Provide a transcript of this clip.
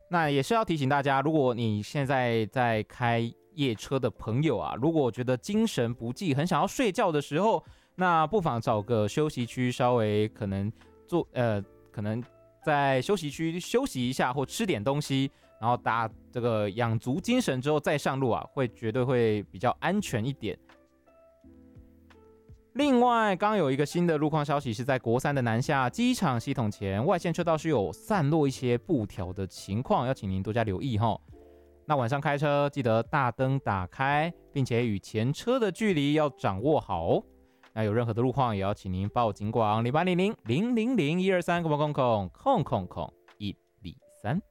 那也是要提醒大家，如果你现在在开夜车的朋友啊，如果觉得精神不济，很想要睡觉的时候，那不妨找个休息区，稍微可能可能在休息区休息一下，或吃点东西，然后这个养足精神之后再上路啊，绝对会比较安全一点。另外，刚有一个新的路况消息，是在国三的南下机场系统前外线车道是有散落一些布条的情况，要请您多加留意齁。那晚上开车记得大灯打开，并且与前车的距离要掌握好哦。那有任何的路况，也要请您报警广0800-000-123，123。